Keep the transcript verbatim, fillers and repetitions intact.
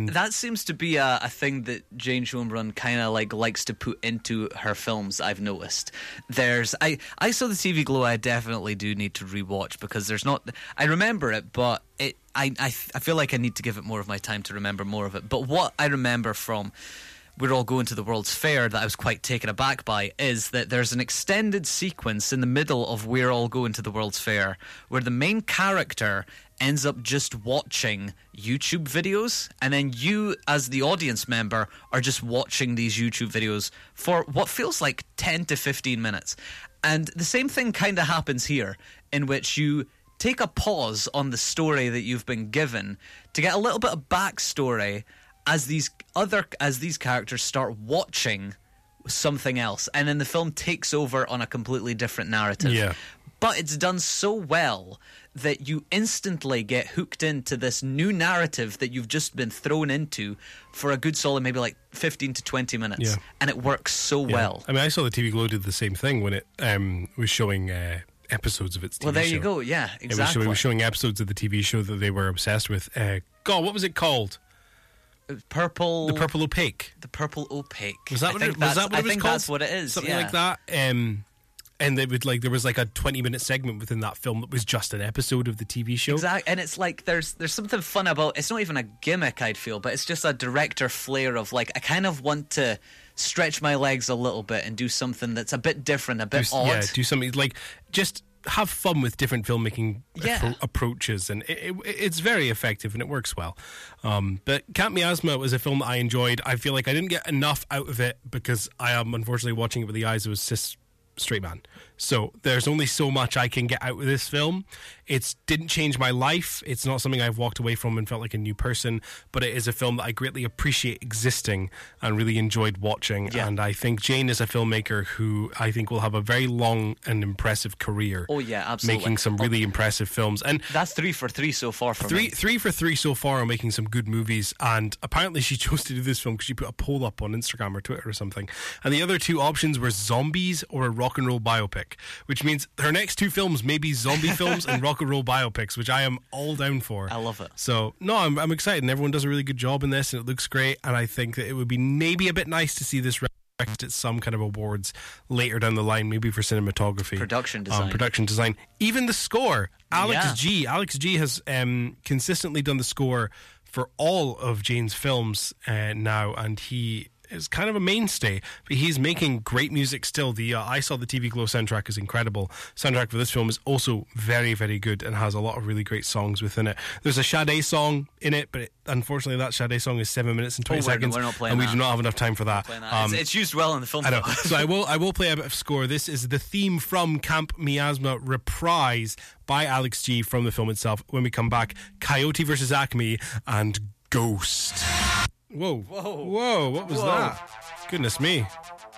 that seems to be a, a thing that Jane Schoenbrunn kind of like likes to put into her films. I've noticed. There's I I saw the T V Glow. I definitely do need to rewatch because there's not. I remember it, but it I I I feel like I need to give it more of my time to remember more of it. But what I remember from We're All Going to the World's Fair that I was quite taken aback by is that there's an extended sequence in the middle of We're All Going to the World's Fair where the main character ends up just watching YouTube videos, and then you as the audience member are just watching these YouTube videos for what feels like ten to fifteen minutes. And the same thing kind of happens here, in which you take a pause on the story that you've been given to get a little bit of backstory as these other as these characters start watching something else, and then the film takes over on a completely different narrative. Yeah. But it's done so well that you instantly get hooked into this new narrative that you've just been thrown into for a good solid maybe like fifteen to twenty minutes. Yeah. And it works so Yeah. well. I mean, I saw the T V Glow did the same thing when it um, was showing uh, episodes of its T V Well, there show. you go. Yeah, It was, exactly. showing, it was showing episodes of the T V show that they were obsessed with. Uh, God, what was it called? Purple... The Purple Opaque. The Purple Opaque. Was that I what think it was? that's- That what I it was think called? that's what it is, Something yeah. like that. Um, and they would like there was like a twenty minute segment within that film that was just an episode of the T V show. Exactly, and it's like there's there's something fun about. It's not even a gimmick, I'd feel, but it's just a director flair of like I kind of want to stretch my legs a little bit and do something that's a bit different, a bit do, odd. Yeah, do something like just have fun with different filmmaking Yeah. appro- approaches, and it, it, it's very effective and it works well. Um, but Camp Miasma was a film that I enjoyed. I feel like I didn't get enough out of it because I am unfortunately watching it with the eyes of a cis straight man. So there's only so much I can get out of this film. It didn't change my life. It's not something I've walked away from and felt like a new person, but it is a film that I greatly appreciate existing and really enjoyed watching. Yeah. And I think Jane is a filmmaker who I think will have a very long and impressive career. Oh yeah, absolutely. Making some really Oh, impressive films. And that's three for three so far for Three, me. three for three so far on making some good movies, and apparently she chose to do this film because she put a poll up on Instagram or Twitter or something. And the other two options were zombies or a rock and roll biopic, which means her next two films may be zombie films and rock and roll biopics, which I am all down for. I love it. So no, I'm, I'm excited, and everyone does a really good job in this, and it looks great. And I think that it would be maybe a bit nice to see this recognized at some kind of awards later down the line, maybe for cinematography, Production design. um, production design, even the score. Alex Yeah. G. Alex G. has um, consistently done the score for all of Jane's films uh, now, and he is kind of a mainstay, but he's making great music still. The uh, I Saw the T V Glow soundtrack is incredible. Soundtrack for this film is also very, very good and has a lot of really great songs within it. There's a Sade song in it, but it, unfortunately that Sade song is seven minutes and twenty Oh, we're- seconds, we're not playing and we that. do not have enough time for that. Playing that. Um, it's, it's used well in the film. I know. though. So I will I will play a bit of score. This is the theme from Camp Miasma, reprise by Alex G from the film itself. When we come back, Coyote versus Acme and Ghost. Whoa. Whoa. Whoa, what was Whoa. that? Goodness me.